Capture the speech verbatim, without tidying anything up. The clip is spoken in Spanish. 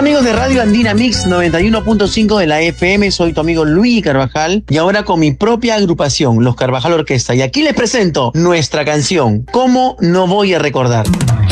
amigos de Radio Andina Mix noventa y uno punto cinco de la F M, soy tu amigo Luis Carvajal y ahora con mi propia agrupación, Los Carvajal Orquesta. Y aquí les presento nuestra canción, ¿Cómo no voy a recordar?